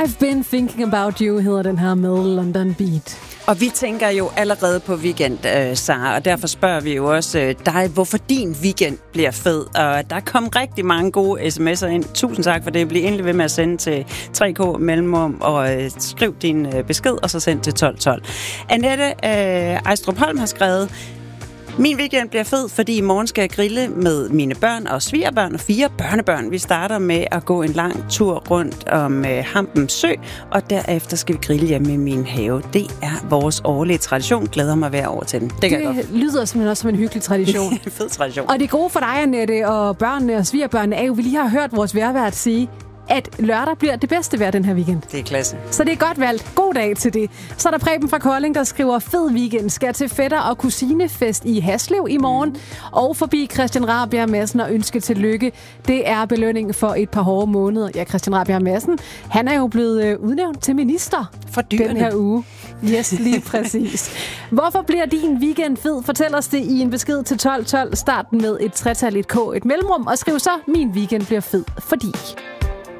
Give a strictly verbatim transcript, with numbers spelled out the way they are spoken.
I've been thinking about you, hedder den her med London Beat. Og vi tænker jo allerede på weekend, øh, Sara, og derfor spørger vi jo også øh, dig, hvorfor din weekend bliver fed. Og der kom rigtig mange gode sms'er ind. Tusind tak for det. Bliv endelig ved med at sende til tre k mellemrum og øh, skriv din øh, besked, og så send til tolv tolv. Annette øh, Ejstrup Holm har skrevet: min weekend bliver fed, fordi i morgen skal jeg grille med mine børn og svigerbørn og fire børnebørn. Vi starter med at gå en lang tur rundt om øh, Hampen Sø, og derefter skal vi grille hjemme i min have. Det er vores årlige tradition. Glæder mig hver år til den. Det, det godt. lyder simpelthen også som en hyggelig tradition. En fed tradition. Og det gode for dig, Annette, og børnene og svigerbørnene er jo, vi lige har hørt vores vejrvært sige, at lørdag bliver det bedste vejr den her weekend. Det er klasse. Så det er godt valgt. God dag til det. Så er der Preben fra Kolding, der skriver: fed weekend. Skal til fætter og kusinefest i Haslev i morgen. Mm. Og forbi Christian Rabjerg Madsen og ønske tillykke. Det er belønningen for et par hårde måneder. Ja, Christian Rabjerg Madsen, han er jo blevet øh, udnævnt til minister for dyrene den her uge. Yes, lige præcis. Hvorfor bliver din weekend fed? Fortæl os det i en besked til tolv tolv. Start med et tretal, et K, et mellemrum, og skriv så: min weekend bliver fed, fordi...